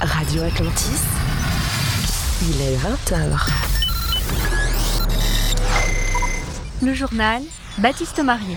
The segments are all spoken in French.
Radio Atlantis, il est 20h. Le journal, Baptiste Marier.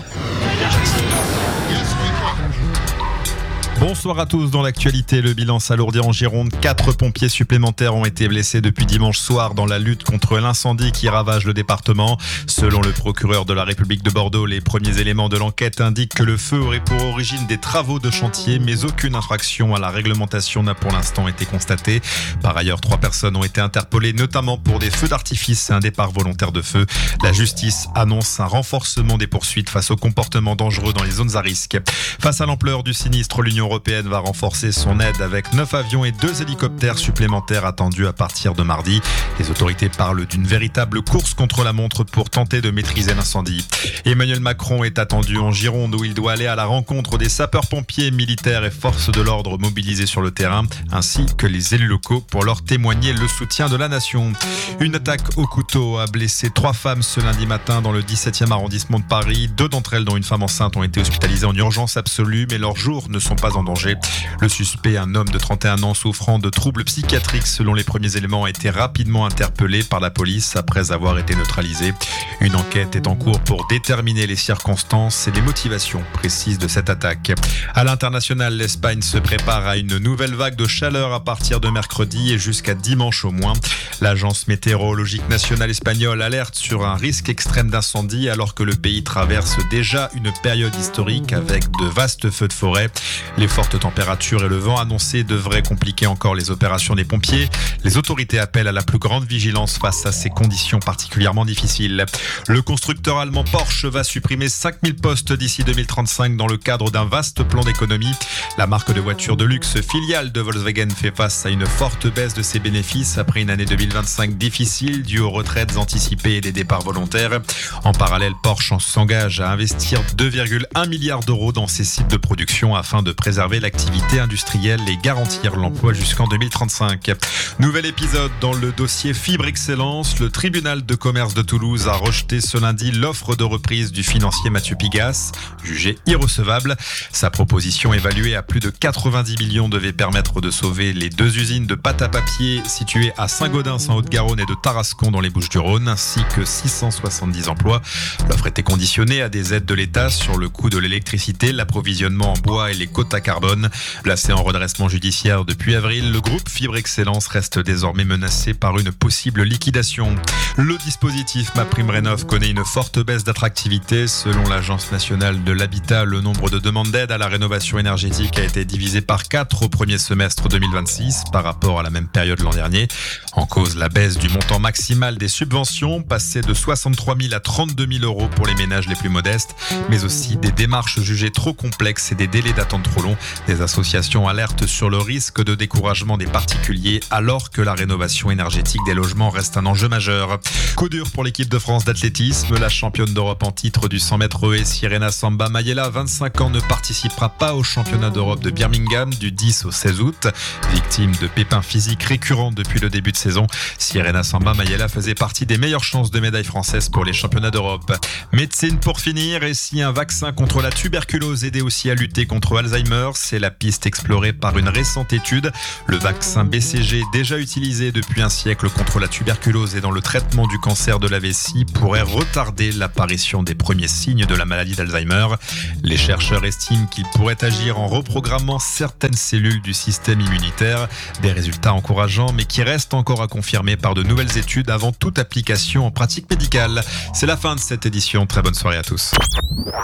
Bonsoir à tous. Dans l'actualité, le bilan s'alourdit en Gironde. 4 pompiers supplémentaires ont été blessés depuis dimanche soir dans la lutte contre l'incendie qui ravage le département. Selon le procureur de la République de Bordeaux, les premiers éléments de l'enquête indiquent que le feu aurait pour origine des travaux de chantier, mais aucune infraction à la réglementation n'a pour l'instant été constatée. Par ailleurs, 3 personnes ont été interpellées, notamment pour des feux d'artifice et un départ volontaire de feu. La justice annonce un renforcement des poursuites face aux comportements dangereux dans les zones à risque. Face à l'ampleur du sinistre, l'Union européenne va renforcer son aide avec 9 avions et 2 hélicoptères supplémentaires attendus à partir de mardi. Les autorités parlent d'une véritable course contre la montre pour tenter de maîtriser l'incendie. Emmanuel Macron est attendu en Gironde où il doit aller à la rencontre des sapeurs-pompiers, militaires et forces de l'ordre mobilisés sur le terrain, ainsi que les élus locaux pour leur témoigner le soutien de la nation. Une attaque au couteau a blessé 3 femmes ce lundi matin dans le 17e arrondissement de Paris. 2 d'entre elles, dont une femme enceinte, ont été hospitalisées en urgence absolue, mais leurs jours ne sont pas en danger. Le suspect, un homme de 31 ans souffrant de troubles psychiatriques selon les premiers éléments, a été rapidement interpellé par la police après avoir été neutralisé. Une enquête est en cours pour déterminer les circonstances et les motivations précises de cette attaque. À l'international, l'Espagne se prépare à une nouvelle vague de chaleur à partir de mercredi et jusqu'à dimanche au moins. L'agence météorologique nationale espagnole alerte sur un risque extrême d'incendie alors que le pays traverse déjà une période historique avec de vastes feux de forêt. Les fortes températures et le vent annoncé devraient compliquer encore les opérations des pompiers. Les autorités appellent à la plus grande vigilance face à ces conditions particulièrement difficiles. Le constructeur allemand Porsche va supprimer 5000 postes d'ici 2035 dans le cadre d'un vaste plan d'économie. La marque de voitures de luxe filiale de Volkswagen fait face à une forte baisse de ses bénéfices après une année 2025 difficile due aux retraites anticipées et des départs volontaires. En parallèle, Porsche s'engage à investir 2,1 milliards d'euros dans ses sites de production afin de préserver l'activité industrielle et garantir l'emploi jusqu'en 2035. Nouvel épisode dans le dossier Fibre Excellence. Le tribunal de commerce de Toulouse a rejeté ce lundi l'offre de reprise du financier Mathieu Pigasse, jugée irrecevable. Sa proposition évaluée à plus de 90 millions devait permettre de sauver les 2 usines de pâte à papier situées à Saint-Gaudens en Haute-Garonne et de Tarascon dans les Bouches-du-Rhône, ainsi que 670 emplois. L'offre était conditionnée à des aides de l'État sur le coût de l'électricité, l'approvisionnement en bois et les quotas carbone. Placé en redressement judiciaire depuis avril, le groupe Fibre Excellence reste désormais menacé par une possible liquidation. Le dispositif MaPrimeRénov' connaît une forte baisse d'attractivité. Selon l'Agence nationale de l'habitat, le nombre de demandes d'aide à la rénovation énergétique a été divisé par 4 au premier semestre 2026 par rapport à la même période l'an dernier. En cause, la baisse du montant maximal des subventions, passé de 63 000 à 32 000 euros pour les ménages les plus modestes, mais aussi des démarches jugées trop complexes et des délais d'attente trop longs. Des associations alertent sur le risque de découragement des particuliers alors que la rénovation énergétique des logements reste un enjeu majeur. Coup dur pour l'équipe de France d'athlétisme. La championne d'Europe en titre du 100 mètres haies, Sirena Samba Mayela, 25 ans, ne participera pas au championnat d'Europe de Birmingham du 10 au 16 août. Victime de pépins physiques récurrents depuis le début de saison, Sirena Samba Mayela faisait partie des meilleures chances de médaille française pour les championnats d'Europe. Médecine pour finir, et si un vaccin contre la tuberculose aidait aussi à lutter contre Alzheimer, c'est la piste explorée par une récente étude. Le vaccin BCG, déjà utilisé depuis un siècle contre la tuberculose et dans le traitement du cancer de la vessie, pourrait retarder l'apparition des premiers signes de la maladie d'Alzheimer. Les chercheurs estiment qu'il pourrait agir en reprogrammant certaines cellules du système immunitaire. Des résultats encourageants, mais qui restent encore à confirmer par de nouvelles études avant toute application en pratique médicale. C'est la fin de cette édition. Très bonne soirée à tous.